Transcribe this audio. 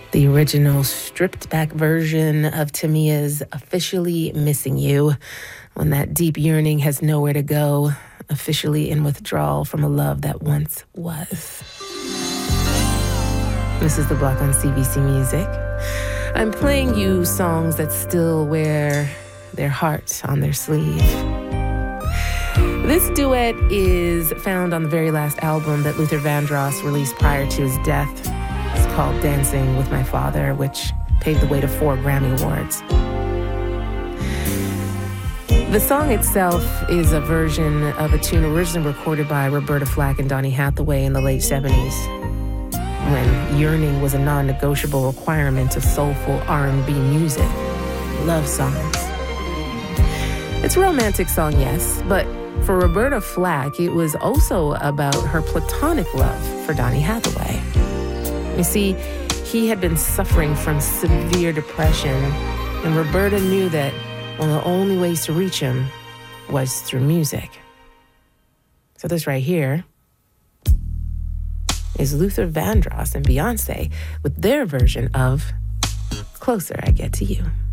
The original stripped-back version of Tamia's Officially Missing You, when that deep yearning has nowhere to go, officially in withdrawal from a love that once was. This is The Block on CBC Music. I'm playing you songs that still wear their heart on their sleeve. This duet is found on the very last album that Luther Vandross released prior to his death. It's called Dancing with My Father, which paved the way to 4 Grammy Awards. The song itself is a version of a tune originally recorded by Roberta Flack and Donny Hathaway in the late 70s, when yearning was a non-negotiable requirement of soulful R&B music, love songs. It's a romantic song, yes, but for Roberta Flack, it was also about her platonic love for Donny Hathaway. You see, he had been suffering from severe depression, and Roberta knew that one of the only ways to reach him was through music. So this right here is Luther Vandross and Beyonce with their version of Closer I Get to You.